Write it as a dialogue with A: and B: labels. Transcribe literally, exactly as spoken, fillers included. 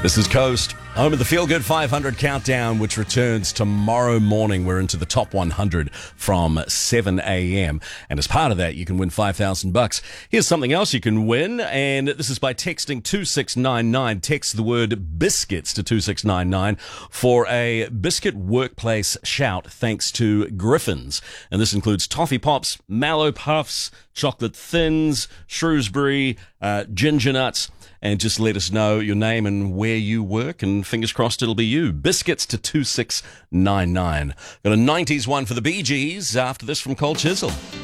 A: This is Coast, home of the Feel Good five hundred countdown, which returns tomorrow morning. We're into the top one hundred from seven a.m. And as part of that, you can win five thousand bucks. Here's something else you can win, and this is by texting two six nine nine. Text the word biscuits to two six nine nine for a biscuit workplace shout thanks to Griffins. And this includes toffee pops, mallow puffs, chocolate thins, Shrewsbury, uh, ginger nuts. And just let us know your name and where you work, and fingers crossed it'll be you. Biscuits to two six nine nine. Got a nineties one for the Bee Gees after this from Cole Chisel.